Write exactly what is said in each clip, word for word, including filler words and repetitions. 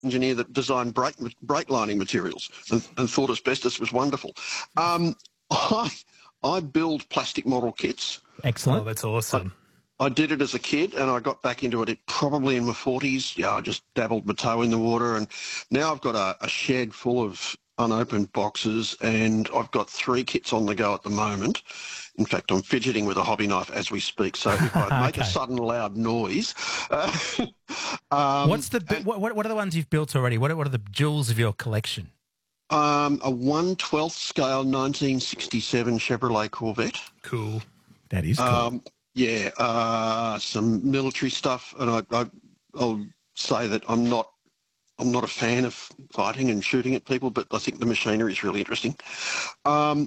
engineer that designed brake, brake lining materials and, and thought asbestos was wonderful. Um, I, I build plastic model kits. Excellent. Oh, that's awesome. I, I did it as a kid, and I got back into it probably in my forties. Yeah, I just dabbled my toe in the water, and now I've got a, a shed full of unopened boxes, and I've got three kits on the go at the moment. In fact, I'm fidgeting with a hobby knife as we speak, so if I make Okay. a sudden loud noise... Uh, um, What's the bi- what, what are the ones you've built already? What are, what are the jewels of your collection? Um, a one twelfth scale nineteen sixty-seven Chevrolet Corvette. Cool. That is cool. Um, yeah, uh, some military stuff, and I, I, I'll say that I'm not, I'm not a fan of fighting and shooting at people, but I think the machinery is really interesting. Um,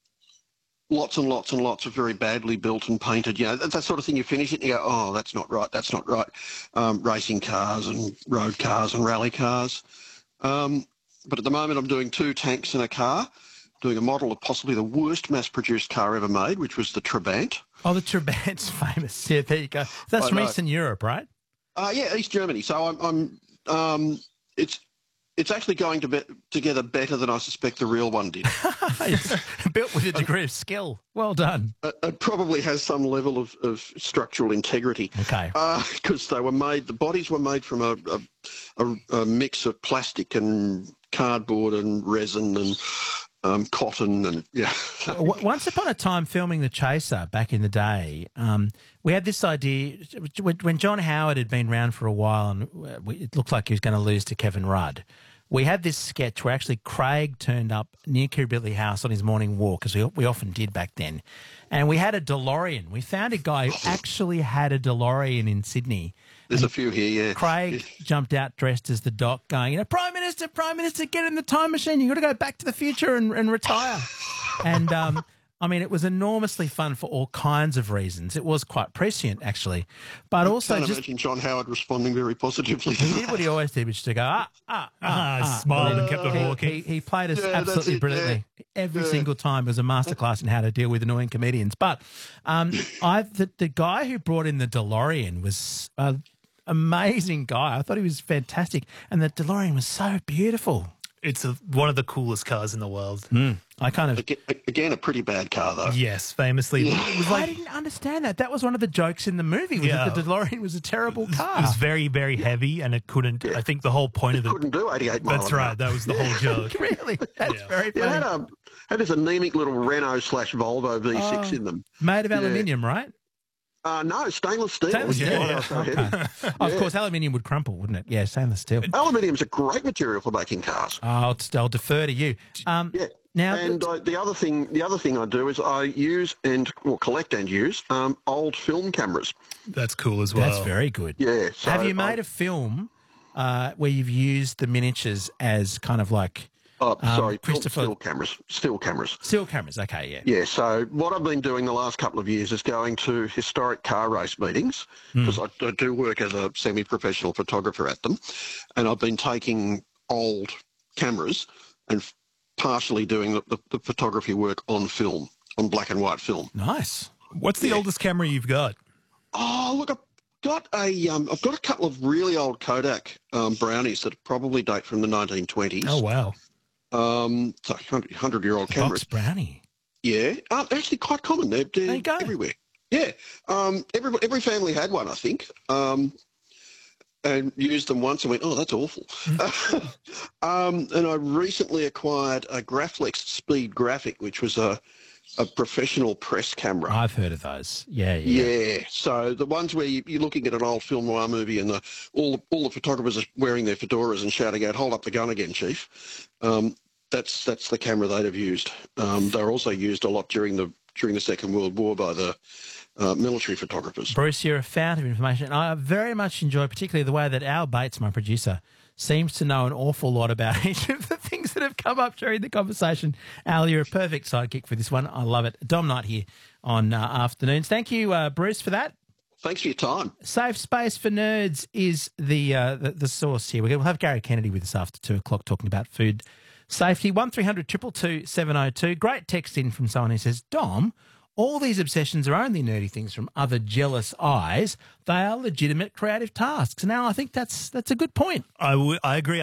lots and lots and lots of very badly built and painted. You know, that, that sort of thing. You finish it and you go, oh, that's not right. That's not right. Um, racing cars and road cars and rally cars. Um, But at the moment, I'm doing two tanks and a car, doing a model of possibly the worst mass-produced car ever made, which was the Trabant. Oh, the Trabant's famous. Yeah, there you go. That's I from know. Eastern Europe, right? Uh, yeah, East Germany. So I'm, I'm um, it's it's actually going to be together better than I suspect the real one did. It's built with a degree of skill. Well done. It, it probably has some level of, of structural integrity. Okay. Because they were made, the bodies were made from a, a, a, a mix of plastic and cardboard and resin and um, cotton and, yeah. W- Once upon a time, filming The Chaser back in the day, um, we had this idea when when John Howard had been around for a while and we- it looked like he was going to lose to Kevin Rudd. We had this sketch where actually Craig turned up near Kirribilli House on his morning walk, as we, we often did back then, and we had a DeLorean. We found a guy who actually had a DeLorean in Sydney. There's a few here, yeah. Craig jumped out dressed as the Doc going, you know, Prime Minister, Prime Minister, get in the time machine. You've got to go back to the future and, and retire. And, um, I mean, it was enormously fun for all kinds of reasons. It was quite prescient, actually. But also I can't just... imagine John Howard responding very positively. He did what he always did, which is to go, ah, ah, ah, Ah, ah. smiled and kept on He- walking. He, he played us Yeah, that's absolutely it, brilliantly. Every Yeah. single time it was a masterclass in how to deal with annoying comedians. But um, I, the, the guy who brought in the DeLorean was an amazing guy. I thought he was fantastic. And the DeLorean was so beautiful. It's a, one of the coolest cars in the world. Mm. I kind of... Again, again, a pretty bad car, though. Yes, famously. It was I like didn't understand that. That was one of the jokes in the movie, was Yeah. that the DeLorean was a terrible car. it was very, very heavy, and it couldn't. I think the whole point of it. Couldn't do eighty-eight miles. That's right. That was the whole joke. Really? That's Yeah. very Yeah, it funny. had, a, had this anemic little Renault slash Volvo V six Oh. in them. Made of Yeah. aluminium, right? Uh, no, stainless steel. Stainless That's steel. why I was so heavy. Okay. Of course, aluminium would crumple, wouldn't it? Yeah, stainless steel. Aluminium's a great material for making cars. Oh, I'll, I'll defer to you. Um, Yeah. Now, and I, the other thing, the other thing I do is I use and well, collect and use um, old film cameras. That's cool as well. that's very good. Yeah. So Have you made I, a film uh, where you've used the miniatures as kind of like Oh, um, sorry, Christopher- still cameras. Still cameras. still cameras? Okay, yeah. Yeah, so what I've been doing the last couple of years is going to historic car race meetings because I, I do work as a semi-professional photographer at them, and I've been taking old cameras and f- partially doing the, the, the photography work on film, on black and white film. Nice. What's the oldest camera you've got? Oh, look, I've got a, um, I've got a couple of really old Kodak um, brownies that probably date from the nineteen twenties. Oh wow. Um, so hundred-year-old cameras. Box brownie. Yeah, uh, they're actually quite common. They're, they're There you go. everywhere. Yeah, um, every every family had one, I think, um, and used them once and went, "Oh, that's awful." um, and I recently acquired a Graflex Speed Graphic, which was a a professional press camera. I've heard of those. Yeah, yeah. Yeah, so the ones where you, you're looking at an old film noir movie and the, all, the, all the photographers are wearing their fedoras and shouting out, "Hold up the gun again, Chief." Um, that's that's the camera they'd have used. Um, they were also used a lot during the during the Second World War by the uh, military photographers. Bruce, you're a fount of information. I very much enjoy particularly the way that Al Bates, my producer, seems to know an awful lot about each of the things that have come up during the conversation. Al, you're a perfect sidekick for this one. I love it. Dom Knight here on uh, Afternoons. Thank you, uh, Bruce, for that. Thanks for your time. Safe Space for Nerds is the, uh, the the source here. We'll have Gary Kennedy with us after two o'clock talking about food safety. one three hundred two two two seven oh two. Great text in from someone who says, Dom, all these obsessions are only nerdy things from other jealous eyes. They are legitimate creative tasks. Now, I think that's that's a good point. I, w- I agree.